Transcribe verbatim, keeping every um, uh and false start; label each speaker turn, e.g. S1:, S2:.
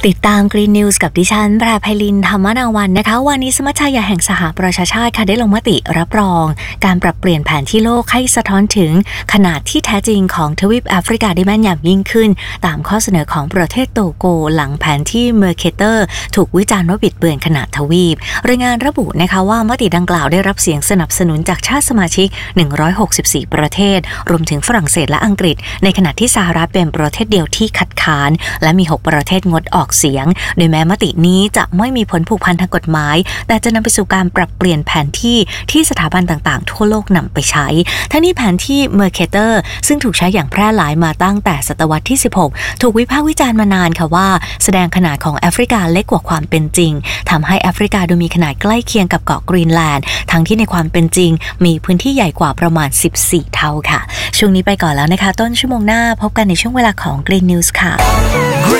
S1: ติดตาม Green News กับดิฉันแพรไพลินธรรมนาวันนะคะวันนี้สมัชชาแห่งสหประชาชาติค่ะได้ลงมติรับรองการปรับเปลี่ยนแผนที่โลกให้สะท้อนถึงขนาดที่แท้จริงของทวีปแอฟริกาได้แม่นยำยิ่งขึ้นตามข้อเสนอของประเทศโตโกหลังแผนที่เมอร์เคเตอร์ถูกวิจารณ์ว่าบิดเบือนขนาดทวีปรายงานระบุนะคะว่ามติดังกล่าวได้รับเสียงสนับสนุนจากชาติสมาชิกหนึ่งร้อยหกสิบสี่ประเทศรวมถึงฝรั่งเศสและอังกฤษในขณะที่สหรัฐเป็นประเทศเดียวที่คัดค้านและมีหกประเทศงดออกเสียงโดยแม้มตินี้จะไม่มีผลผูกพันทางกฎหมายแต่จะนำไปสู่การปรับเปลี่ยนแผนที่ที่สถาบันต่างๆทั่วโลกนำไปใช้ทั้งนี้แผนที่เมอร์เคเตอร์ซึ่งถูกใช้อย่างแพร่หลายมาตั้งแต่ศตวรรษที่สิบหกถูกวิพากษ์วิจารณ์มานานค่ะว่าแสดงขนาดของแอฟริกาเล็กกว่าความเป็นจริงทำให้แอฟริกาดูมีขนาดใกล้เคียงกับเกาะกรีนแลนด์ทั้งที่ในความเป็นจริงมีพื้นที่ใหญ่กว่าประมาณสิบสี่เท่าค่ะช่วงนี้ไปก่อนแล้วนะคะต้นชั่วโมงหน้าพบกันในช่วงเวลาของ Green News ค่ะ